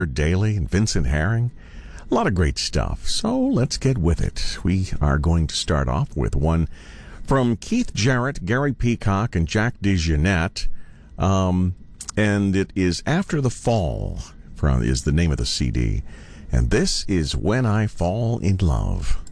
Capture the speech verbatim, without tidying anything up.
Daly and Vincent Herring. A lot of great stuff. So let's get with it. We are going to start off with one from Keith Jarrett, Gary Peacock, and Jack DeJohnette. Um, and it is After the Fall, from, is the name of the C D. And this is When I Fall in Love.